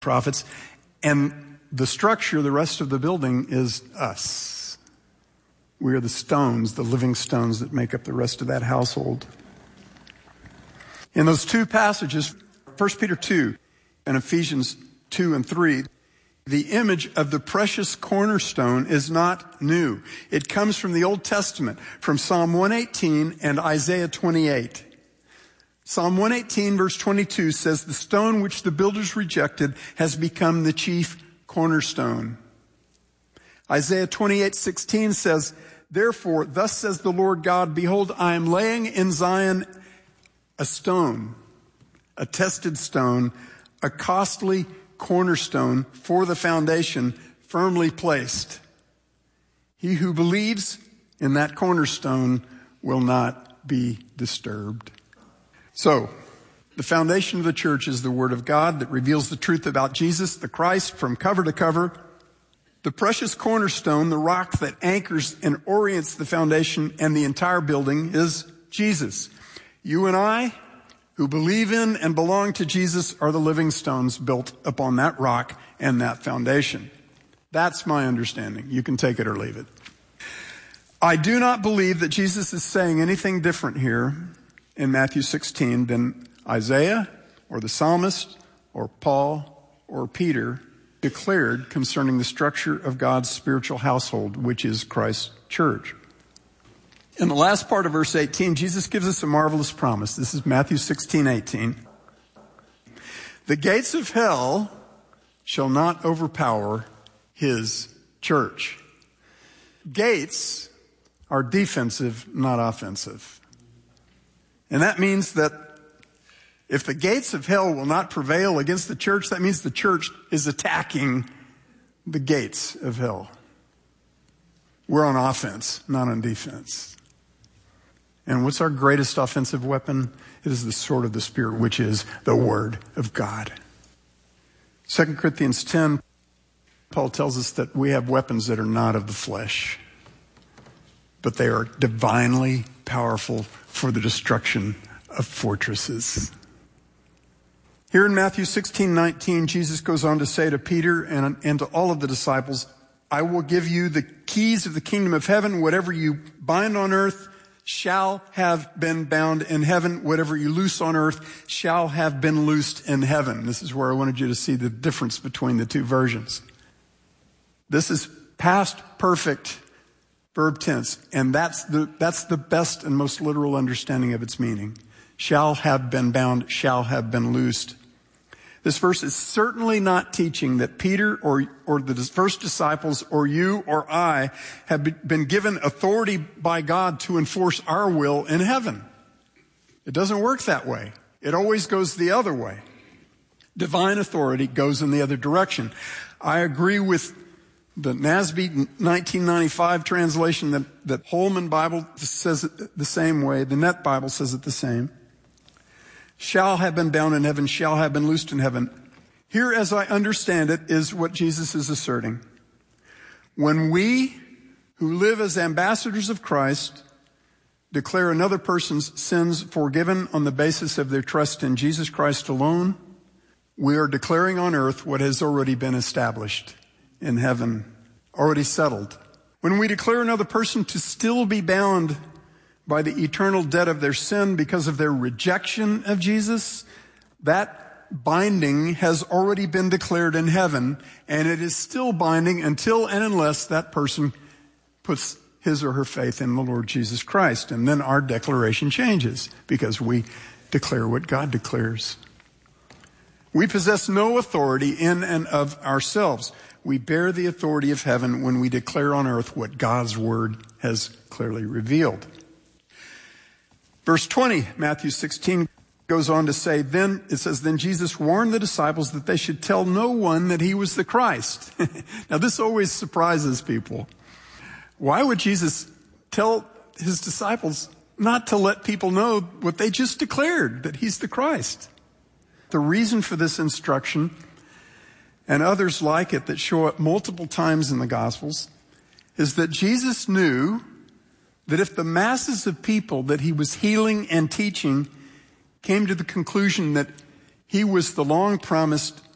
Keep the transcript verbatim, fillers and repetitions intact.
prophets. And the structure, the rest of the building, is us. We are the stones, the living stones that make up the rest of that household. In those two passages, First Peter two and Ephesians two and three, the image of the precious cornerstone is not new. It comes from the Old Testament, from Psalm one eighteen and Isaiah twenty-eight. Psalm one eighteen verse twenty-two says, "The stone which the builders rejected has become the chief cornerstone." Isaiah twenty-eight sixteen says, "Therefore, thus says the Lord God, behold, I am laying in Zion a stone, a tested stone, a costly cornerstone for the foundation, firmly placed. He who believes in that cornerstone will not be disturbed." So, the foundation of the church is the Word of God that reveals the truth about Jesus, the Christ, from cover to cover. The precious cornerstone, the rock that anchors and orients the foundation and the entire building, is Jesus. You and I, who believe in and belong to Jesus, are the living stones built upon that rock and that foundation. That's my understanding. You can take it or leave it. I do not believe that Jesus is saying anything different here in Matthew sixteen than Isaiah or the psalmist or Paul or Peter declared concerning the structure of God's spiritual household, which is Christ's church. In the last part of verse eighteen, Jesus gives us a marvelous promise. This is Matthew sixteen eighteen. "The gates of hell shall not overpower his church." Gates are defensive, not offensive. And that means that if the gates of hell will not prevail against the church, that means the church is attacking the gates of hell. We're on offense, not on defense. And what's our greatest offensive weapon? It is the sword of the Spirit, which is the Word of God. Second Corinthians ten, Paul tells us that we have weapons that are not of the flesh, but they are divinely powerful for the destruction of fortresses. Here in Matthew sixteen nineteen, Jesus goes on to say to Peter and, and to all of the disciples, "I will give you the keys of the kingdom of heaven. Whatever you bind on earth shall have been bound in heaven. Whatever you loose on earth shall have been loosed in heaven." This is where I wanted you to see the difference between the two versions. This is past perfect verb tense, and that's the, that's the best and most literal understanding of its meaning. Shall have been bound, shall have been loosed. This verse is certainly not teaching that Peter or, or the first disciples or you or I have been given authority by God to enforce our will in heaven. It doesn't work that way. It always goes the other way. Divine authority goes in the other direction. I agree with the N A S B nineteen ninety-five translation that, that Holman Bible says it the same way. The Net Bible says it the same. Shall have been bound in heaven, shall have been loosed in heaven. Here, as I understand it, is what Jesus is asserting. When we, who live as ambassadors of Christ, declare another person's sins forgiven on the basis of their trust in Jesus Christ alone, we are declaring on earth what has already been established in heaven, already settled. When we declare another person to still be bound by the eternal debt of their sin because of their rejection of Jesus, that binding has already been declared in heaven, and it is still binding until and unless that person puts his or her faith in the Lord Jesus Christ. And then our declaration changes because we declare what God declares. We possess no authority in and of ourselves. We bear the authority of heaven when we declare on earth what God's word has clearly revealed. Verse twenty, Matthew sixteen, goes on to say, then, it says, then Jesus warned the disciples that they should tell no one that he was the Christ. Now, this always surprises people. Why would Jesus tell his disciples not to let people know what they just declared, that he's the Christ? The reason for this instruction, and others like it that show up multiple times in the Gospels, is that Jesus knew that if the masses of people that he was healing and teaching came to the conclusion that he was the long-promised